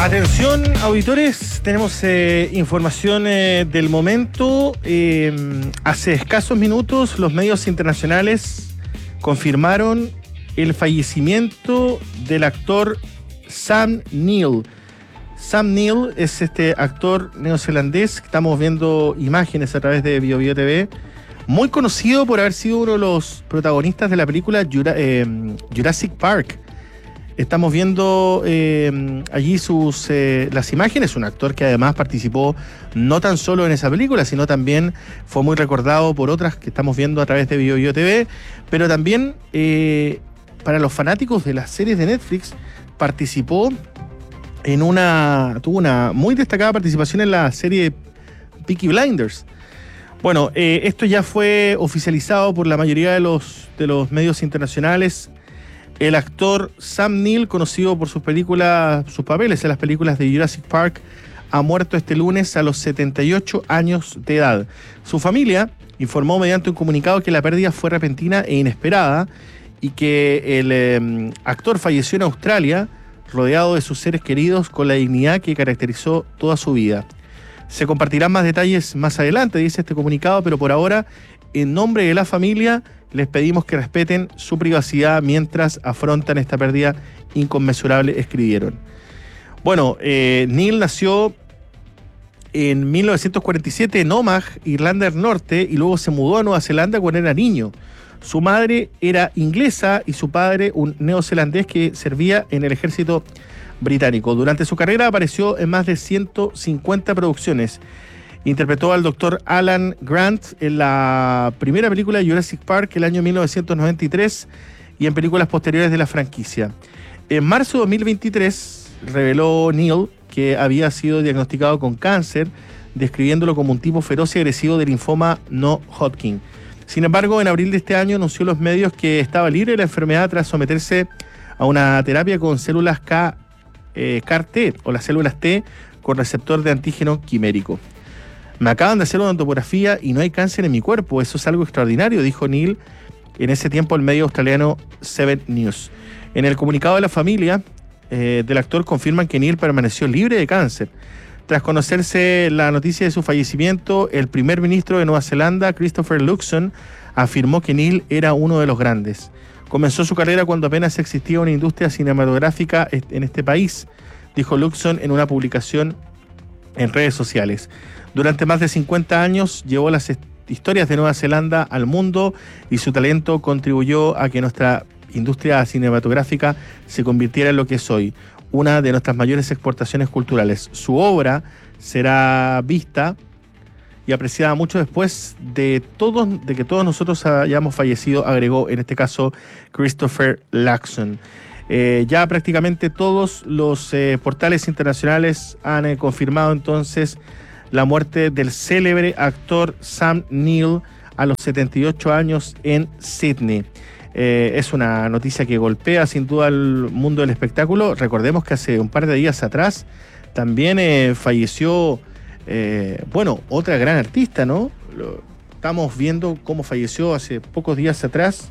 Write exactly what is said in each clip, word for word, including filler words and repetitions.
Atención, auditores, tenemos eh, información eh, del momento. Eh, hace escasos minutos los medios internacionales confirmaron el fallecimiento del actor Sam Neill. Sam Neill es este actor neozelandés, estamos viendo imágenes a través de Bio Bio T V, muy conocido por haber sido uno de los protagonistas de la película Jura, eh, Jurassic Park. Estamos viendo eh, allí sus eh, las imágenes, un actor que además participó no tan solo en esa película, sino también fue muy recordado por otras que estamos viendo a través de Bio Bio T V, pero también eh, para los fanáticos de las series de Netflix participó en una, tuvo una muy destacada participación en la serie Peaky Blinders. Bueno, eh, esto ya fue oficializado por la mayoría de los, de los medios internacionales. El actor Sam Neill, conocido por sus películas, sus papeles en las películas de Jurassic Park, ha muerto este lunes a los setenta y ocho años de edad. Su familia informó mediante un comunicado que la pérdida fue repentina e inesperada y que el eh, actor falleció en Australia, rodeado de sus seres queridos con la dignidad que caracterizó toda su vida. Se compartirán más detalles más adelante, dice este comunicado, pero por ahora, en nombre de la familia, les pedimos que respeten su privacidad mientras afrontan esta pérdida inconmensurable, escribieron. Bueno, eh, Neill nació en mil novecientos cuarenta y siete en Omagh, Irlanda del Norte, y luego se mudó a Nueva Zelanda cuando era niño. Su madre era inglesa y su padre un neozelandés que servía en el ejército británico. Durante su carrera apareció en más de ciento cincuenta producciones. Interpretó al doctor Alan Grant en la primera película de Jurassic Park el año mil novecientos noventa y tres y en películas posteriores de la franquicia. En marzo de dos mil veintitrés reveló Neill que había sido diagnosticado con cáncer, describiéndolo como un tipo feroz y agresivo de linfoma no Hodgkin. Sin embargo, en abril de este año anunció a los medios que estaba libre de la enfermedad tras someterse a una terapia con células K, eh, C A R T o las células T con receptor de antígeno quimérico. Me acaban de hacer una tomografía y no hay cáncer en mi cuerpo. Eso es algo extraordinario, dijo Neill en ese tiempo el medio australiano Seven News. En el comunicado de la familia eh, del actor confirman que Neill permaneció libre de cáncer. Tras conocerse la noticia de su fallecimiento, el primer ministro de Nueva Zelanda, Christopher Luxon, afirmó que Neill era uno de los grandes. Comenzó su carrera cuando apenas existía una industria cinematográfica en este país, dijo Luxon en una publicación en redes sociales. Durante más de cincuenta años llevó las historias de Nueva Zelanda al mundo y su talento contribuyó a que nuestra industria cinematográfica se convirtiera en lo que es hoy, una de nuestras mayores exportaciones culturales. Su obra será vista y apreciada mucho después de, todos, de que todos nosotros hayamos fallecido, agregó en este caso Christopher Luxon. Eh, ya prácticamente todos los eh, portales internacionales han eh, confirmado entonces la muerte del célebre actor Sam Neill a los setenta y ocho años en Sydney. Eh, es una noticia que golpea sin duda al mundo del espectáculo. Recordemos que hace un par de días atrás también eh, falleció, eh, bueno, otra gran artista, ¿no? Lo, estamos viendo cómo falleció hace pocos días atrás.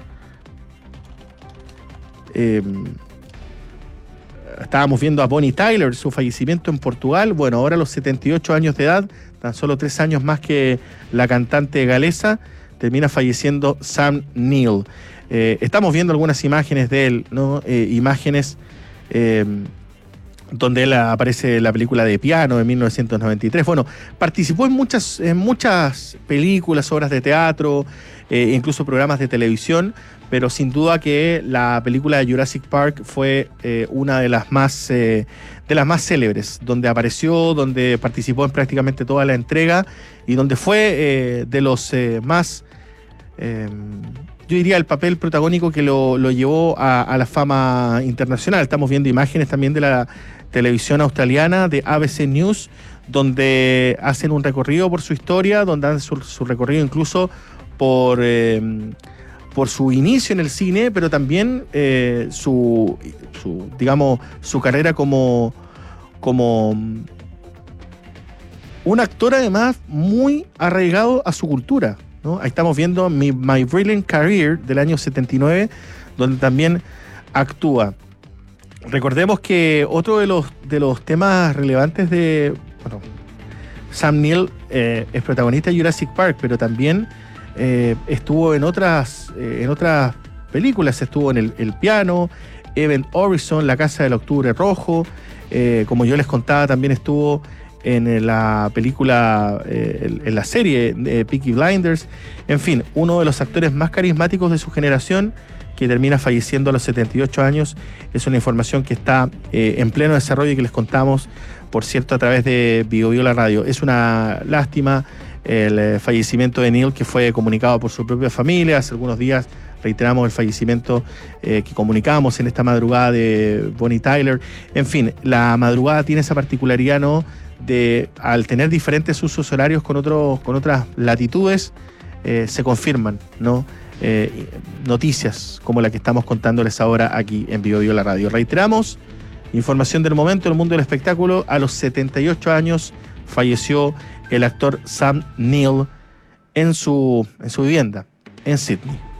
Eh, Estábamos viendo a Bonnie Tyler, su fallecimiento en Portugal. Bueno, ahora a los setenta y ocho años de edad, tan solo tres años más que la cantante galesa, termina falleciendo Sam Neill. Eh, estamos viendo algunas imágenes de él, ¿no? Eh, imágenes eh, donde él aparece en la película de piano de mil novecientos noventa y tres. Bueno, participó en muchas, en muchas películas, obras de teatro, eh, incluso programas de televisión, pero sin duda que la película de Jurassic Park fue eh, una de las más eh, de las más célebres, donde apareció, donde participó en prácticamente toda la entrega y donde fue eh, de los eh, más, eh, yo diría, el papel protagónico que lo, lo llevó a, a la fama internacional. Estamos viendo imágenes también de la televisión australiana, de A B C News, donde hacen un recorrido por su historia, donde hacen su, su recorrido incluso por... Eh, por su inicio en el cine, pero también eh, su, su, digamos, su carrera como, como un actor además muy arraigado a su cultura, ¿no? Ahí estamos viendo My, My Brilliant Career del año setenta y nueve, donde también actúa. recordemos que otro de los, de los temas relevantes de... Bueno, Sam Neill eh, es protagonista de Jurassic Park, pero también eh, estuvo en otras, eh, en otras películas. Estuvo en El, el Piano, Event Horizon, La Casa del Octubre Rojo. Eh, como yo les contaba, también estuvo en la película, eh, en la serie de Peaky Blinders. En fin, uno de los actores más carismáticos de su generación, que termina falleciendo a los setenta y ocho años. Es una información que está eh, en pleno desarrollo y que les contamos, por cierto, a través de Bio Bio La Radio. Es una lástima el eh, fallecimiento de Neill, que fue comunicado por su propia familia. Hace algunos días reiteramos el fallecimiento eh, que comunicamos en esta madrugada de Bonnie Tyler. En fin, la madrugada tiene esa particularidad, ¿no?, de, al tener diferentes usos horarios con, otros, con otras latitudes, eh, se confirman, ¿no?, Eh, noticias como la que estamos contándoles ahora aquí en Bio Bio La Radio. Reiteramos, información del momento del mundo del espectáculo. A los setenta y ocho años falleció el actor Sam Neill en su, en su vivienda en Sydney.